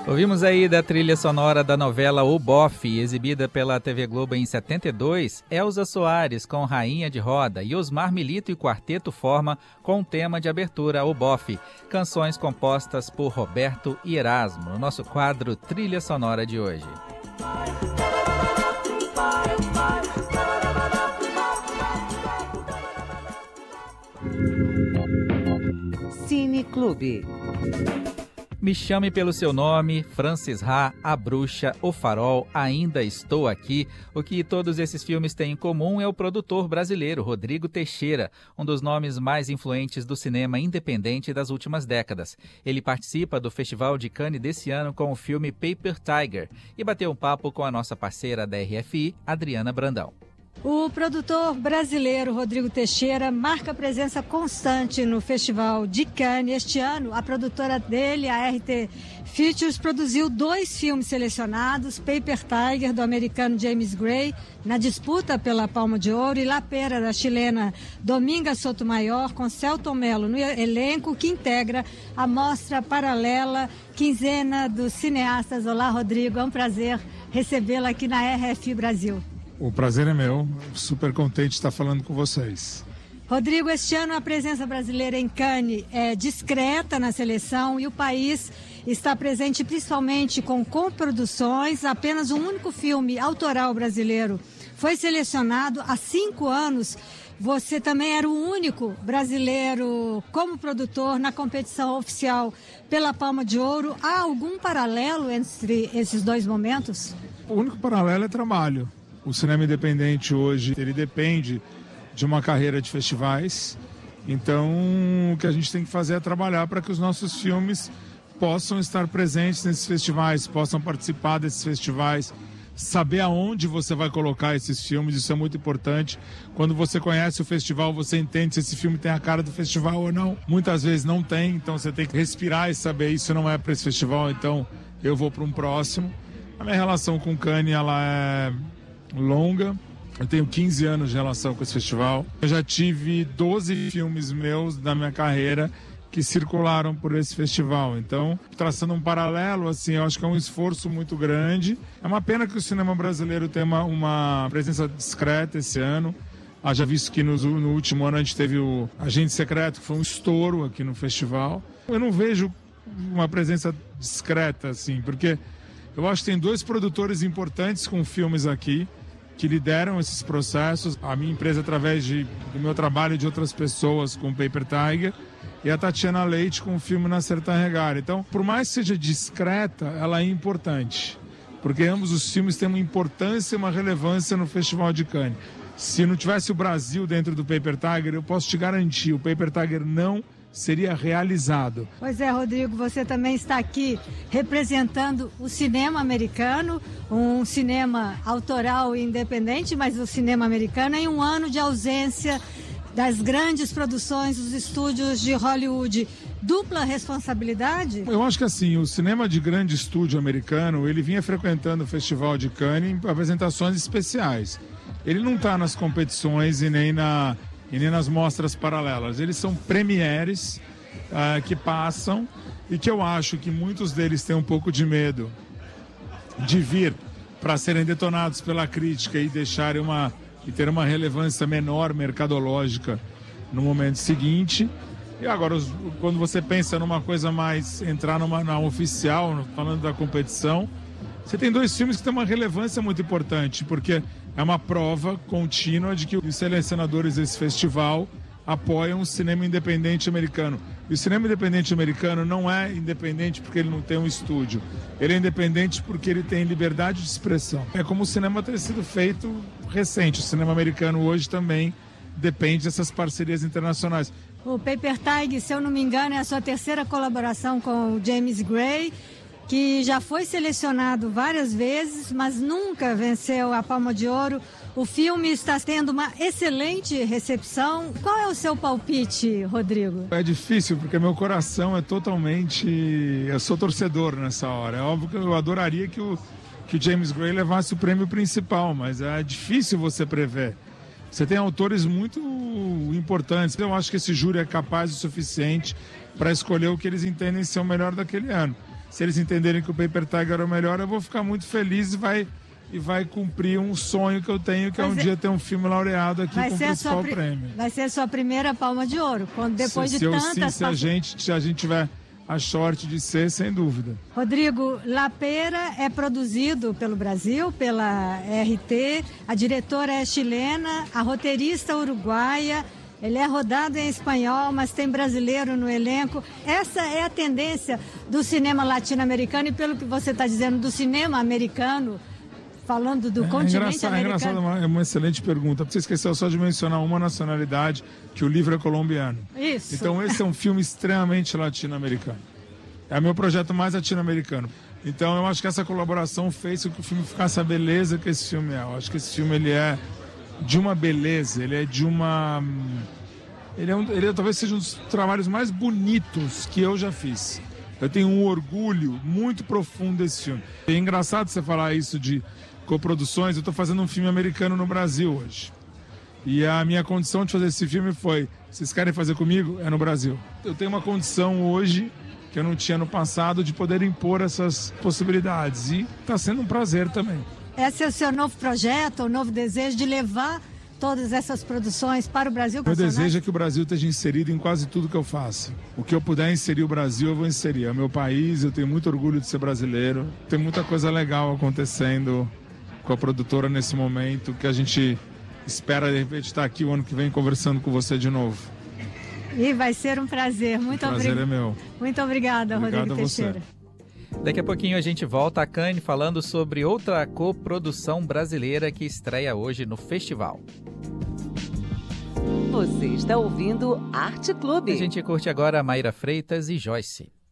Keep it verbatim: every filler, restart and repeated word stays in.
Ouvimos aí da trilha sonora da novela O Bofe, exibida pela T V Globo em setenta e dois, Elza Soares com Rainha de Roda e Osmar Milito e Quarteto Forma com o tema de abertura O Bofe, canções compostas por Roberto e Erasmo, no nosso quadro Trilha Sonora de hoje. Cine Clube. Me Chame Pelo Seu Nome, Francis Ha, A Bruxa, O Farol, Ainda Estou Aqui. O que todos esses filmes têm em comum é o produtor brasileiro Rodrigo Teixeira, um dos nomes mais influentes do cinema independente das últimas décadas. Ele participa do Festival de Cannes desse ano com o filme Paper Tiger e bateu um papo com a nossa parceira da R F I, Adriana Brandão. O produtor brasileiro Rodrigo Teixeira marca presença constante no Festival de Cannes. Este ano, a produtora dele, a R T Features, produziu dois filmes selecionados, Paper Tiger, do americano James Gray, na disputa pela Palma de Ouro, e La Pera, da chilena Dominga Sotomayor, com Celton Mello no elenco, que integra a mostra paralela Quinzena dos Cineastas. Olá, Rodrigo, é um prazer recebê-lo aqui na R F I Brasil. O prazer é meu, super contente de estar falando com vocês. Rodrigo, este ano a presença brasileira em Cannes é discreta na seleção e o país está presente principalmente com coproduções. Apenas um único filme autoral brasileiro foi selecionado há cinco anos. Você também era o único brasileiro como produtor na competição oficial pela Palma de Ouro. Há algum paralelo entre esses dois momentos? O único paralelo é trabalho. O cinema independente hoje, ele depende de uma carreira de festivais. Então, o que a gente tem que fazer é trabalhar para que os nossos filmes possam estar presentes nesses festivais, possam participar desses festivais, saber aonde você vai colocar esses filmes, isso é muito importante. Quando você conhece o festival, você entende se esse filme tem a cara do festival ou não. Muitas vezes não tem, então você tem que respirar e saber isso não é para esse festival, então eu vou para um próximo. A minha relação com Cannes, ela é longa. Eu tenho quinze anos de relação com esse festival. Eu já tive doze filmes meus da minha carreira que circularam por esse festival. Então, traçando um paralelo, assim, eu acho que é um esforço muito grande. É uma pena que o cinema brasileiro tenha uma, uma presença discreta esse ano. Haja visto que no, no último ano a gente teve o Agente Secreto, que foi um estouro aqui no festival. Eu não vejo uma presença discreta, assim, porque eu acho que tem dois produtores importantes com filmes aqui, que lideram esses processos. A minha empresa, através de, do meu trabalho e de outras pessoas com o Paper Tiger, e a Tatiana Leite com o filme Na Sertã Regar. Então, por mais que seja discreta, ela é importante, porque ambos os filmes têm uma importância e uma relevância no Festival de Cannes. Se não tivesse o Brasil dentro do Paper Tiger, eu posso te garantir, o Paper Tiger não seria realizado. Pois é, Rodrigo, você também está aqui representando o cinema americano, um cinema autoral e independente, mas o cinema americano em um ano de ausência das grandes produções dos estúdios de Hollywood. Dupla responsabilidade? Eu acho que assim, o cinema de grande estúdio americano, ele vinha frequentando o Festival de Cannes em apresentações especiais. Ele não está nas competições e nem na e nem nas mostras paralelas. Eles são premieres uh, que passam e que eu acho que muitos deles têm um pouco de medo de vir para serem detonados pela crítica e deixarem uma e ter uma relevância menor mercadológica no momento seguinte. E agora, os, quando você pensa numa coisa mais, entrar numa na oficial, falando da competição, você tem dois filmes que têm uma relevância muito importante, porque é uma prova contínua de que os selecionadores desse festival apoiam o cinema independente americano. E o cinema independente americano não é independente porque ele não tem um estúdio. Ele é independente porque ele tem liberdade de expressão. É como o cinema ter sido feito recente. O cinema americano hoje também depende dessas parcerias internacionais. O Paper Tiger, se eu não me engano, é a sua terceira colaboração com o James Gray, que já foi selecionado várias vezes, mas nunca venceu a Palma de Ouro. O filme está tendo uma excelente recepção. Qual é o seu palpite, Rodrigo? É difícil, porque meu coração é totalmente... Eu sou torcedor nessa hora. É óbvio que eu adoraria que o, que o James Gray levasse o prêmio principal, mas é difícil você prever. Você tem autores muito importantes. Eu acho que esse júri é capaz o suficiente para escolher o que eles entendem ser o melhor daquele ano. se eles entenderem que o Paper Tiger é o melhor, eu vou ficar muito feliz e vai, e vai cumprir um sonho que eu tenho, que é um dia ter um filme laureado aqui com o principal prêmio. Vai ser a sua primeira palma de ouro, quando depois se, de se tantas... Eu, se, se, a gente, se a gente tiver a sorte de ser, sem dúvida. Rodrigo, La Pera é produzido pelo Brasil, pela R T, a diretora é chilena, a roteirista uruguaia, ele é rodado em espanhol, mas tem brasileiro no elenco. Essa é a tendência do cinema latino-americano e, pelo que você está dizendo, do cinema americano, falando do é, continente engraçado, americano. É engraçado, é uma, é uma excelente pergunta. Você esqueceu só de mencionar uma nacionalidade, que o livro é colombiano. Isso. Então esse é um filme extremamente latino-americano. É o meu projeto mais latino-americano. Então eu acho que essa colaboração fez com que o filme ficasse a beleza que esse filme é. Eu acho que esse filme ele é de uma beleza, ele é de uma... Ele, é um, ele é, talvez seja um dos trabalhos mais bonitos que eu já fiz. Eu tenho um orgulho muito profundo desse filme. É engraçado você falar isso de coproduções. Eu estou fazendo um filme americano no Brasil hoje. E a minha condição de fazer esse filme foi: vocês querem fazer comigo? É no Brasil. Eu tenho uma condição hoje que eu não tinha no passado de poder impor essas possibilidades. E está sendo um prazer também. Esse é o seu novo projeto, o novo desejo de levar todas essas produções para o Brasil? Meu desejo é que o Brasil esteja inserido em quase tudo que eu faço. O que eu puder inserir o Brasil, eu vou inserir. É o meu país, eu tenho muito orgulho de ser brasileiro. Tem muita coisa legal acontecendo com a produtora nesse momento, que a gente espera, de repente, estar aqui o ano que vem conversando com você de novo. E vai ser um prazer. Muito obrigada. O prazer é meu. Muito obrigada, Obrigado Rodrigo Teixeira. Daqui a pouquinho a gente volta a Cannes falando sobre outra coprodução brasileira que estreia hoje no festival. Você está ouvindo Arte Clube. A gente curte agora Mayra Freitas e Joyce.